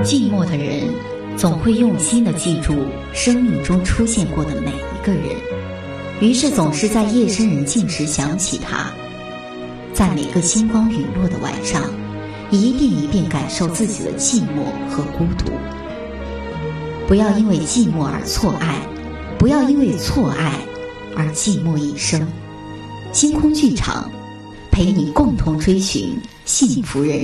寂寞的人总会用心地记住生命中出现过的每一个人，于是总是在夜深人静时想起他，在每个星光陨落的晚上，一遍一遍感受自己的寂寞和孤独。不要因为寂寞而错爱，不要因为错爱而寂寞一生。星空剧场陪你共同追寻幸福人